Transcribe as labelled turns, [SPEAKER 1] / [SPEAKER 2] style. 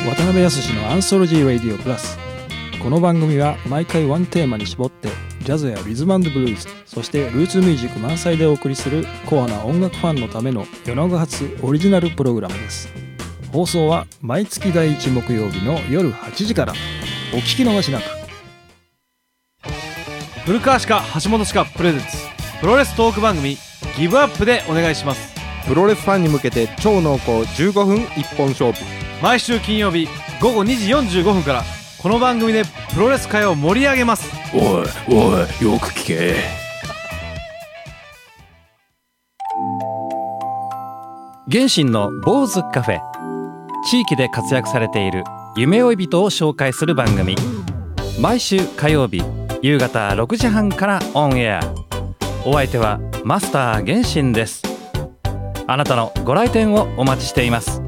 [SPEAKER 1] 渡辺康のアンソロジー・ラディオプラス。この番組は毎回ワンテーマに絞ってジャズやリズム&ブルーズ、そしてルーツミュージック満載でお送りするコアな音楽ファンのための夜長発オリジナルプログラムです。放送は毎月第1木曜日の夜8時から。お聞き逃しなく。
[SPEAKER 2] 古川歯科橋本歯科プレゼンツプロレストーク番組ギブアップでお願いします。
[SPEAKER 3] プロレスファンに向けて超濃厚15分一本勝負。
[SPEAKER 2] 毎週金曜日午後2時45分から、この番組でプロレス界を盛り上げます。
[SPEAKER 4] おいおい、よく聞け。
[SPEAKER 5] 原神の坊主カフェ。地域で活躍されている夢追い人を紹介する番組。毎週火曜日夕方6時半からオンエア。お相手はマスター原神です。あなたのご来店をお待ちしています。